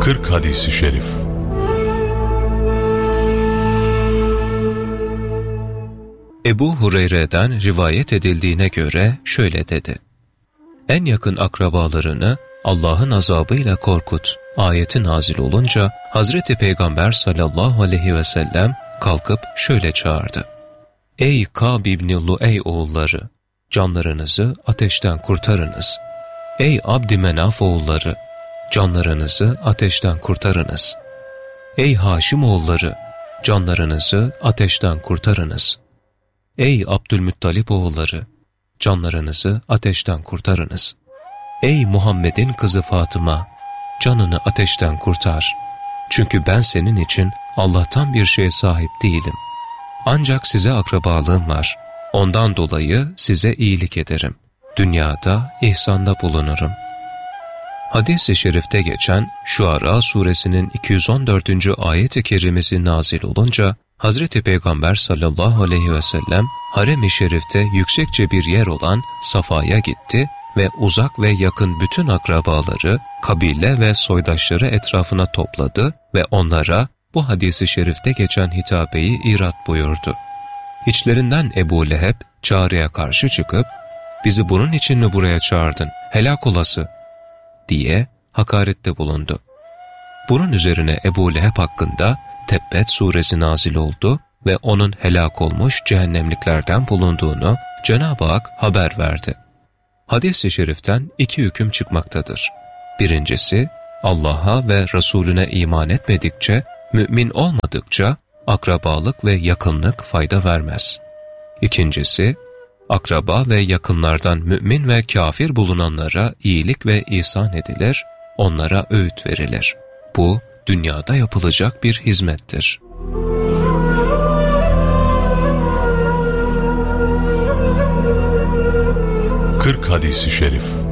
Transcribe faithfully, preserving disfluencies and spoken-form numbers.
kırk Hadis-i Şerif. Ebu Hureyre'den rivayet edildiğine göre şöyle dedi: En yakın akrabalarını Allah'ın azabıyla korkut ayeti nazil olunca Hazreti Peygamber sallallahu aleyhi ve sellem kalkıp şöyle çağırdı: Ey Kâb İbni Luey oğulları! Canlarınızı ateşten kurtarınız. Ey Abdümenaf oğulları! Canlarınızı ateşten kurtarınız. Ey Haşim oğulları! Canlarınızı ateşten kurtarınız. Ey Abdülmuttalip oğulları! Canlarınızı ateşten kurtarınız. Ey Muhammed'in kızı Fatıma! Canını ateşten kurtar. Çünkü ben senin için Allah'tan bir şeye sahip değilim. Ancak size akrabalığım var. Ondan dolayı size iyilik ederim. Dünyada ihsanda bulunurum. Hadis-i şerifte geçen Şuara suresinin iki yüz on dördüncü ayet-i kerimesi nazil olunca Hazreti Peygamber sallallahu aleyhi ve sellem harem-i şerifte yüksekçe bir yer olan Safa'ya gitti ve uzak ve yakın bütün akrabaları, kabile ve soydaşları etrafına topladı ve onlara bu hadis-i şerifte geçen hitabeyi irat buyurdu. İçlerinden Ebu Leheb çağrıya karşı çıkıp, bizi bunun için mi buraya çağırdın, helak olası diye hakarette bulundu. Bunun üzerine Ebu Leheb hakkında Tebbet suresi nazil oldu ve onun helak olmuş cehennemliklerden bulunduğunu Cenab-ı Hak haber verdi. Hadis-i şeriften iki hüküm çıkmaktadır. Birincisi, Allah'a ve Resulüne iman etmedikçe, mümin olmadıkça akrabalık ve yakınlık fayda vermez. İkincisi, akraba ve yakınlardan mümin ve kafir bulunanlara iyilik ve ihsan edilir, onlara öğüt verilir. Bu, dünyada yapılacak bir hizmettir. kırk Hadis-i Şerif.